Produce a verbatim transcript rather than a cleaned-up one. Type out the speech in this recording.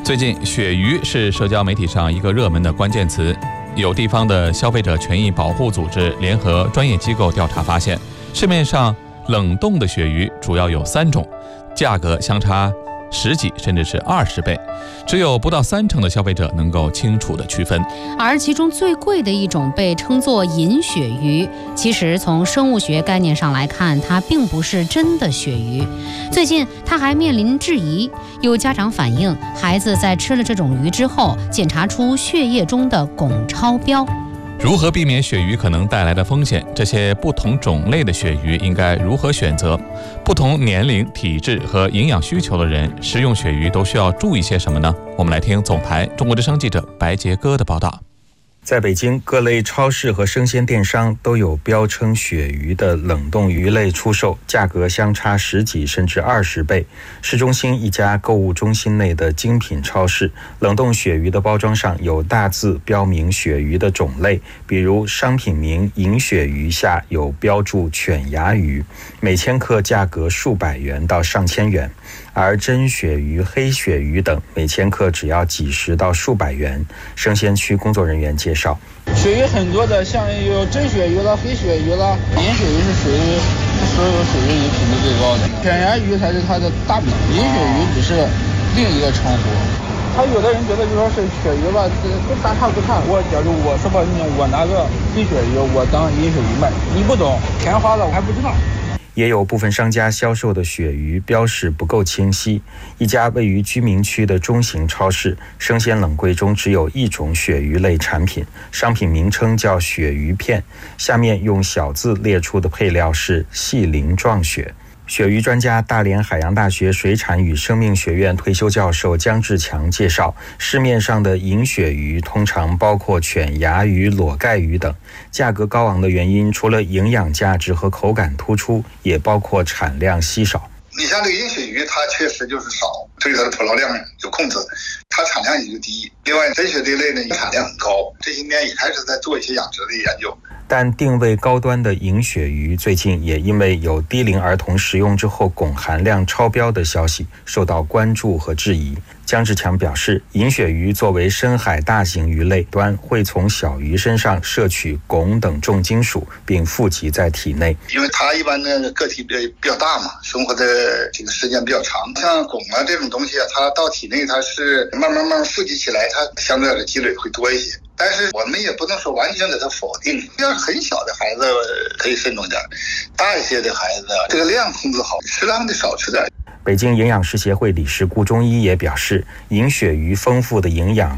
最近，鳕鱼是社交媒体上一个热门的关键词。有地方的消费者权益保护组织联合专业机构调查发现，市面上冷冻的鳕鱼主要有三种，价格相差十几甚至是二十倍，只有不到三成的消费者能够清楚地区分。 而其中最贵的一种被称作银鳕鱼，其实从生物学概念上来看，它并不是真的鳕鱼。最近它还面临质疑，有家长反映，孩子在吃了这种鱼之后，检查出血液中的汞超标。 如何避免鳕鱼可能带来的风险？这些不同种类的鳕鱼应该如何选择？不同年龄、体质和营养需求的人食用鳕鱼都需要注意些什么呢？我们来听总台中国之声记者白杰哥的报道。 在北京，各类超市和生鲜电商都有标称鳕鱼的冷冻鱼类出售，价格相差十几甚至二十倍。市中心一家购物中心内的精品超市，冷冻鳕鱼的包装上有大字标明鳕鱼的种类，比如商品名银鳕鱼下有标注犬牙鱼，每千克价格数百元到上千元。而真鳕鱼、黑鳕鱼等每千克只要几十到数百元。生鲜区工作人员介绍， 鳕鱼很多的，像有真鳕鱼了、黑鳕鱼了，银鳕鱼是属于所有鳕鱼里品质最高的，犬牙鱼才是它的大名，银鳕鱼只是另一个称呼。他有的人觉得就说是鳕鱼吧，都大差不差。我假如我说吧，我拿个黑鳕鱼，我当银鳕鱼卖，你不懂，填花了我还不知道。 也有部分商家销售的鳕鱼标示不够清晰。一家位于居民区的中型超市，生鲜冷柜中只有一种鳕鱼类产品，商品名称叫鳕鱼片，下面用小字列出的配料是细鳞状鳕。鳕鱼专家、大连海洋大学水产与生命学院退休教授姜志强介绍，市面上的银鳕鱼通常包括犬牙鱼、裸盖鱼等，价格高昂的原因除了营养价值和口感突出，也包括产量稀少。 你像这个银鳕鱼，它确实就是少，对它的捕捞量有控制，它产量也就低。另外，真鳕这一类呢，产量很高，这些年也开始在做一些养殖的研究。 但定位高端的银鳕鱼最近也因为有低龄儿童食用之后汞含量超标的消息受到关注和质疑。姜志强表示，银鳕鱼作为深海大型鱼类端，会从小鱼身上摄取汞等重金属，并富集在体内。 因为它一般的个体比较比较大嘛，生活的这个时间比较长，像汞啊这种东西啊，它到体内它是慢慢慢慢富集起来，它相对的积累会多一些。但是我们也不能说完全给它否定，要是很小的孩子可以慎重点，大一些的孩子这个量控制好，适当的少吃点。 北京营养师协会理事顾中医也表示，银鳕鱼丰富的营养